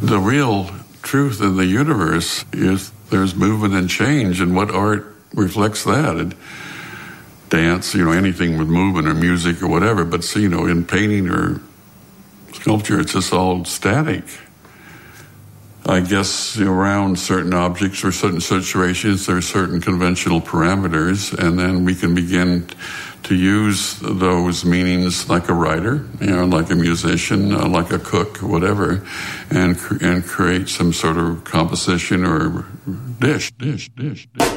The real truth in the universe is there's movement and change, and what art reflects that. And dance, anything with movement or music or whatever, but in painting or sculpture, it's just all static. I guess around certain objects or certain situations, there are certain conventional parameters, and then we can begin to use those meanings like a writer, like a musician, like a cook, whatever, and create some sort of composition or dish.